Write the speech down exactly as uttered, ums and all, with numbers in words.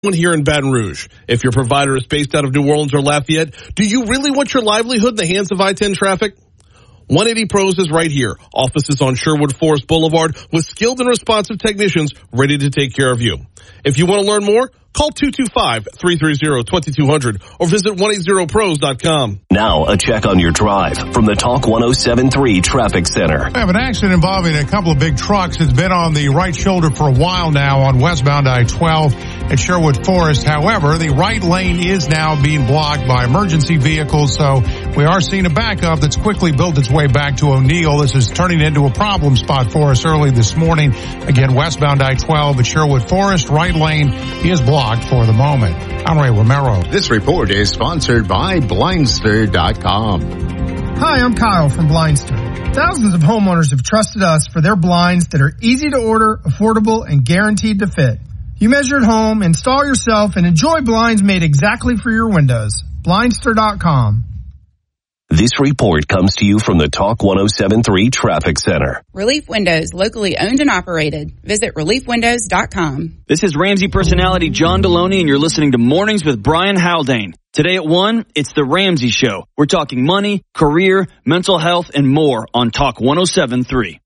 here in Baton Rouge. If your provider is based out of New Orleans or Lafayette, do you really want your livelihood in the hands of I ten traffic? one eighty Pros is right here. Offices on Sherwood Forest Boulevard with skilled and responsive technicians ready to take care of you. If you want to learn more, call two two five, three three zero, two two zero zero or visit one eighty pros dot com. Now a check on your drive from the Talk one oh seven point three Traffic Center. We have an accident involving a couple of big trucks. It's been on the right shoulder for a while now on westbound I twelve at Sherwood Forest. However, the right lane is now being blocked by emergency vehicles, so we are seeing a backup that's quickly built its way back to O'Neill. This is turning into a problem spot for us early this morning. Again, westbound I twelve at Sherwood Forest, right lane is blocked for the moment. I'm Ray Romero. This report is sponsored by Blindster dot com. Hi, I'm Kyle from Blindster. Thousands of homeowners have trusted us for their blinds that are easy to order, affordable, and guaranteed to fit. You measure at home, install yourself, and enjoy blinds made exactly for your windows. Blindster dot com. This report comes to you from the Talk one oh seven point three Traffic Center. Relief Windows, locally owned and operated. Visit relief windows dot com. This is Ramsey personality John Deloney, and you're listening to Mornings with Brian Haldane. Today at one, it's The Ramsey Show. We're talking money, career, mental health, and more on Talk one oh seven point three.